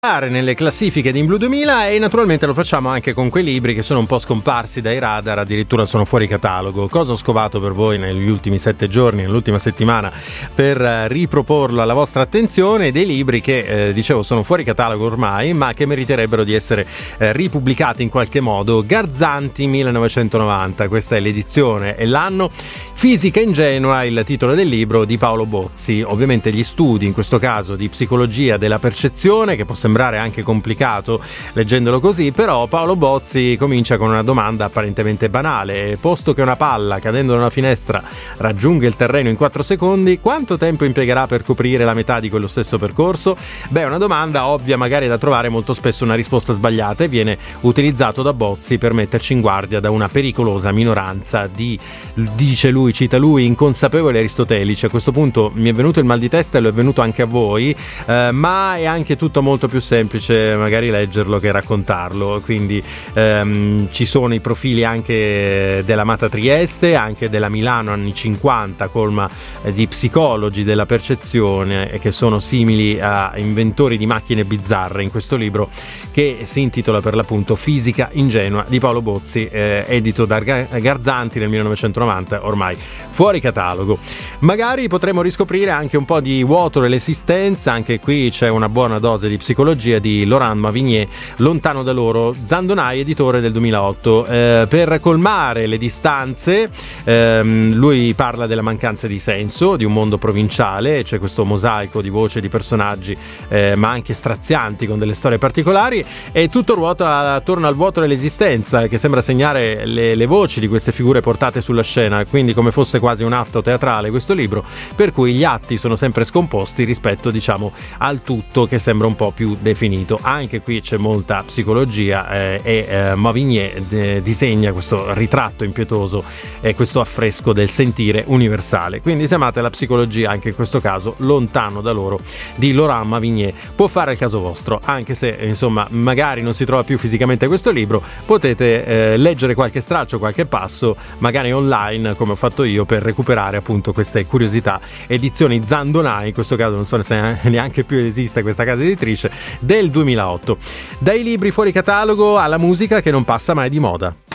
nelle classifiche di In Blu 2000 e naturalmente lo facciamo anche con quei libri che sono un po' scomparsi dai radar, addirittura sono fuori catalogo. Cosa ho scovato per voi negli ultimi 7 giorni, nell'ultima settimana, per riproporlo alla vostra attenzione? Dei libri che, dicevo, sono fuori catalogo ormai, ma che meriterebbero di essere ripubblicati in qualche modo. Garzanti 1990, questa è l'edizione e l'anno. Fisica ingenua, il titolo del libro, di Paolo Bozzi. Ovviamente gli studi, in questo caso di psicologia della percezione, che può sembrare anche complicato leggendolo così, però Paolo Bozzi comincia con una domanda apparentemente banale: posto che una palla cadendo da una finestra raggiunge il terreno in 4 secondi, quanto tempo impiegherà per coprire la metà di quello stesso percorso? Beh, una domanda ovvia, magari da trovare molto spesso una risposta sbagliata, e viene utilizzato da Bozzi per metterci in guardia da una pericolosa minoranza di, dice lui, cita lui, inconsapevoli aristotelici. A questo punto mi è venuto il mal di testa e lo è venuto anche a voi, ma è anche tutto molto più semplice magari leggerlo che raccontarlo, quindi ci sono i profili anche dell'amata Trieste, anche della Milano anni 50, colma di psicologi della percezione che sono simili a inventori di macchine bizzarre in questo libro, che si intitola per l'appunto Fisica ingenua di Paolo Bozzi, edito da Garzanti nel 1990, ormai fuori catalogo. Magari potremo riscoprire anche un po' di vuoto dell'esistenza, anche qui c'è una buona dose di psicologia, di Laurent Mavigné, Lontano da loro, Zandonai, editore del 2008. Per colmare le distanze, lui parla della mancanza di senso di un mondo provinciale, c'è questo mosaico di voci e di personaggi, ma anche strazianti, con delle storie particolari, e tutto ruota attorno al vuoto dell'esistenza, che sembra segnare le voci di queste figure portate sulla scena, quindi come fosse quasi un atto teatrale questo libro, per cui gli atti sono sempre scomposti rispetto, diciamo, al tutto che sembra un po' più definito. Anche qui c'è molta psicologia, e Mavigné disegna questo ritratto impietoso e questo affresco del sentire universale. Quindi se amate la psicologia, anche in questo caso Lontano da loro di Laurent Mavigné può fare il caso vostro, anche se insomma magari non si trova più fisicamente questo libro, potete leggere qualche straccio, qualche passo magari online, come ho fatto io, per recuperare appunto queste curiosità. Edizioni Zandonai, in questo caso non so se neanche più esiste questa casa editrice, del 2008. Dai libri fuori catalogo alla musica che non passa mai di moda.